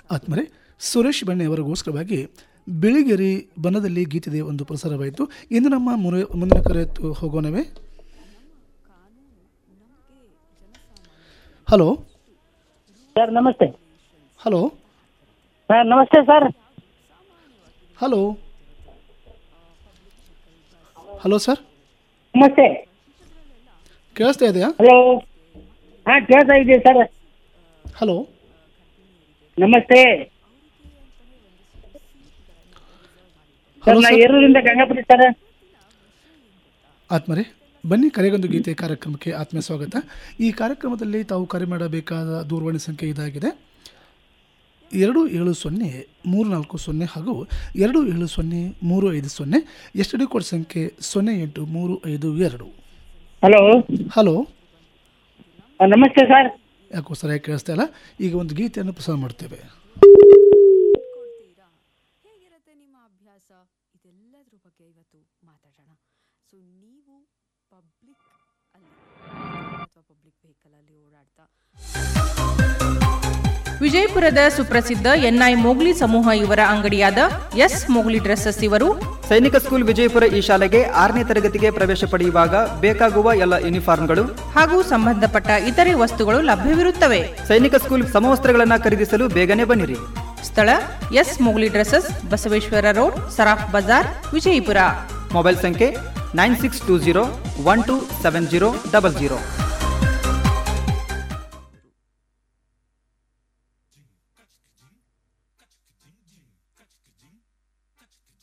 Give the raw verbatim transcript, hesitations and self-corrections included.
ಆತ್ಮರೆ ಸುರೇಶ್ ಬೆಣ್ಣೆಯವರಿಗೋಸ್ಕರವಾಗಿ ಬಿಳಿಗೆರೆ ಬನದಲ್ಲಿ ಗೀತೆದೆ ಒಂದು ಪ್ರಸಾರವಾಯಿತು. ಇಂದು ನಮ್ಮ ಮುರೆ ಮುಂದಿನ ಕರೆ ಹೋಗೋಣವೇ. ಹಲೋ ಸರ್ ನಮಸ್ತೆ. ಹಲೋ ಸರ್ ನಮಸ್ತೆ ಸರ್. ಹಲೋ ಹಲೋ ಸರ್ ನಮಸ್ತೆ. ಕೇಳಿಸ್ತಾ ಇದೆಯಾ? ಹಲೋ ಹಾಂ ಕೇಳ್ತಾ ಇದೆ ಸರ್. ಹಲೋ ನಮಸ್ತೆ ಸರ್. ಹಲೋ ನಾ ಸರ್. ಏರೂರಿಂದ ಗಂಗಾಪುರಿ ಸರ್. ಆತ್ಮರೆ ಬನ್ನಿ ಕರೆಗೊಂದು ಗೀತೆ ಕಾರ್ಯಕ್ರಮಕ್ಕೆ ಆತ್ಮೀಯ ಸ್ವಾಗತ. ಈ ಕಾರ್ಯಕ್ರಮದಲ್ಲಿ ತಾವು ಕರೆ ಮಾಡಬೇಕಾದ ದೂರವಾಣಿ ಸಂಖ್ಯೆ ಇದಾಗಿದೆ: ಎರಡು ಏಳು ಸೊನ್ನೆ ಮೂರು ನಾಲ್ಕು ಸೊನ್ನೆ ಹಾಗೂ ಎರಡು ಏಳು ಸೊನ್ನೆ ಮೂರು ಐದು ಸೊನ್ನೆ. ಎಸ್ ಟಿ ಡಿ ಕೋಡ್ ಸಂಖ್ಯೆ ಸೊನ್ನೆ ಎಂಟು ಮೂರು ಐದು ಎರಡು. ಹಲೋ ಹಲೋ ನಮಸ್ತೆ ಸರ್. ಯಾಕೋ ಸರಿಯಾಗಿ ಕೇಳಿಸ್ತಾ ಇಲ್ಲ. ಈಗ ಒಂದು ಗೀತೆಯನ್ನು ಪ್ರಸಾರ ಮಾಡ್ತೇವೆ. ಹೇಗಿರುತ್ತೆ ನಿಮ್ಮ ಅಭ್ಯಾಸ? ಇದೆಲ್ಲದ್ರ ಬಗ್ಗೆ ಇವತ್ತು ಮಾತಾಡೋಣ. ಸೊ ನೀವು ಪಬ್ಲಿಕ್ ಅಲ್ಲಿ ಅಥವಾ ಪಬ್ಲಿಕ್ ವೆಹಿಕಲ್ ಅಲ್ಲಿ ಓಡಾಡ್ತಾ ವಿಜಯಪುರದ ಸುಪ್ರಸಿದ್ಧ ಎನ್ಐ ಮೋಗ್ಲಿ ಸಮೂಹ ಇವರ ಅಂಗಡಿಯಾದ ಎಸ್ ಮೋಗ್ಲಿ ಡ್ರೆಸ್ಸಸ್ ಇವರು ಸೈನಿಕ ಸ್ಕೂಲ್ ವಿಜಯಪುರ ಈ ಶಾಲೆಗೆ ಆರನೇ ತರಗತಿಗೆ ಪ್ರವೇಶ ಪಡೆಯುವಾಗ ಬೇಕಾಗುವ ಎಲ್ಲ ಯೂನಿಫಾರ್ಮ್ಗಳು ಹಾಗೂ ಸಂಬಂಧಪಟ್ಟ ಇತರೆ ವಸ್ತುಗಳು ಲಭ್ಯವಿರುತ್ತವೆ. ಸೈನಿಕ ಸ್ಕೂಲ್ ಸಮವಸ್ತ್ರಗಳನ್ನು ಖರೀದಿಸಲು ಬೇಗನೆ ಬನ್ನಿರಿ. ಸ್ಥಳ S Mowgli dresses, Basaveshwara road, Saraf Bazaar, Vijayapura. Mobile ಸಂಖ್ಯೆ nine six two zero one two seven zero double zero.